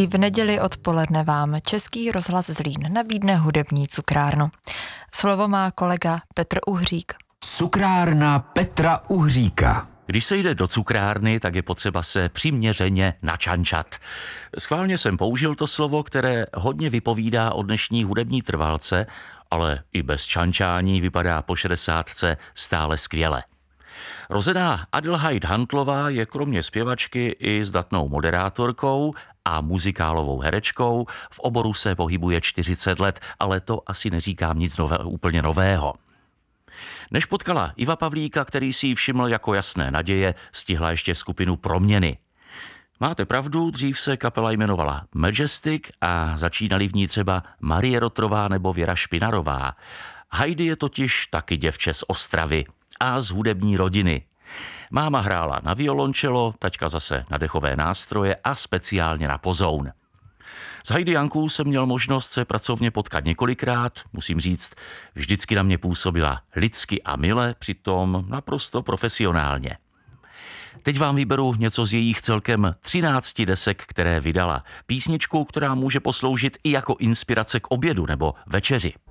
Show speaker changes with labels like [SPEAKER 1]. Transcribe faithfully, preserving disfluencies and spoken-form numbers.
[SPEAKER 1] I v neděli odpoledne vám Český rozhlas Zlín nabídne hudební cukrárnu. Slovo má kolega Petr Uhřík.
[SPEAKER 2] Cukrárna Petra Uhříka.
[SPEAKER 3] Když se jde do cukrárny, tak je potřeba se přiměřeně načančat. Schválně jsem použil to slovo, které hodně vypovídá o dnešní hudební trvalce, ale i bez čančání vypadá po šedesátce stále skvěle. Rozená Adelheid Hantlová je kromě zpěvačky i zdatnou moderátorkou a muzikálovou herečkou. V oboru se pohybuje čtyřicet let, ale to asi neříkám nic nové, úplně nového. Než potkala Iva Pavlíka, který si ji všiml jako jasné naděje, stihla ještě skupinu Proměny. Máte pravdu, dřív se kapela jmenovala Majestic a začínali v ní třeba Marie Rotrová nebo Věra Špinarová. Heidi je totiž taky děvče z Ostravy a z hudební rodiny. Máma hrála na violončelo, tačka zase na dechové nástroje a speciálně na pozoun. S Heidi Jankou jsem měl možnost se pracovně potkat několikrát, musím říct, vždycky na mě působila lidsky a mile, přitom naprosto profesionálně. Teď vám vyberu něco z jejich celkem třinácti desek, které vydala. Písničku, která může posloužit i jako inspirace k obědu nebo večeři.